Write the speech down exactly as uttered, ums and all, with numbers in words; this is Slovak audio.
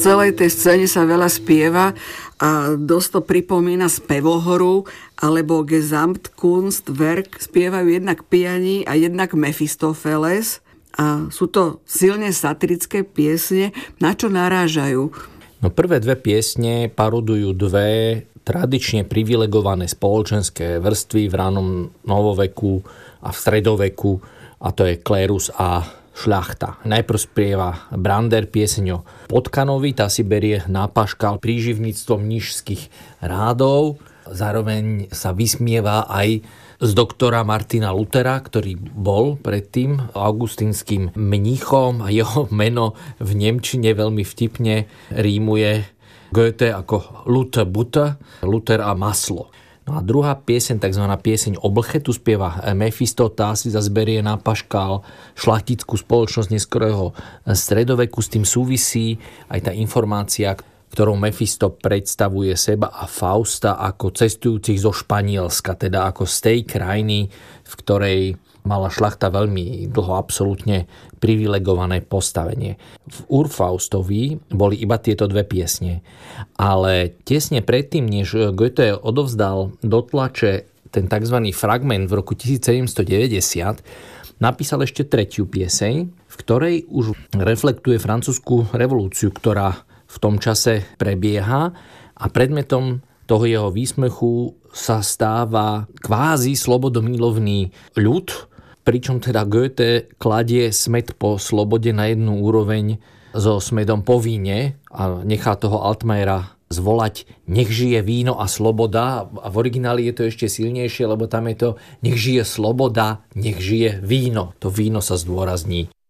celej tej scéne sa veľa spieva a dosť to pripomína spevohoru alebo Gesamtkunstwerk. Spievajú jednak piani a jednak Mephistopheles a sú to silne satirické piesne. Na čo narážajú? No prvé dve piesne parodujú dve tradične privilegované spoločenské vrstvy v ranom novoveku a v stredoveku, a to je klérus a šľachta. Najprv spieva Brander pieseň o Potkanovi, tá si berie na paškal príživníctvom nižských rádov. Zároveň sa vysmieva aj z doktora Martina Luthera, ktorý bol predtým augustínskym mníchom a jeho meno v nemčine veľmi vtipne rímuje Goethe ako Luther Butter, Luther a maslo. No a druhá pieseň, tzv. Pieseň o blche, tu spieva Mephisto, tá si zase berie na paškál šlachtickú spoločnosť neskorého stredoveku. S tým súvisí aj tá informácia, ktorou Mephisto predstavuje seba a Fausta ako cestujúcich zo Španielska, teda ako z tej krajiny, v ktorej mala šľachta veľmi dlho absolútne privilegované postavenie. V Urfaustovi boli iba tieto dve piesne, ale tesne predtým, než Goethe odovzdal do tlače ten tzv. Fragment v roku tisícsedemstodeväťdesiat, napísal ešte tretiu pieseň, v ktorej už reflektuje francúzsku revolúciu, ktorá v tom čase prebieha, a predmetom toho jeho výsmechu sa stáva kvázi slobodomilovný ľud, pričom teda Goethe kladie smäd po slobode na jednu úroveň so smedom po víne a nechá toho Altmajera zvolať nech žije víno a sloboda, a v origináli je to ešte silnejšie, lebo tam je to nech žije sloboda, nech žije víno. To víno sa zdôrazní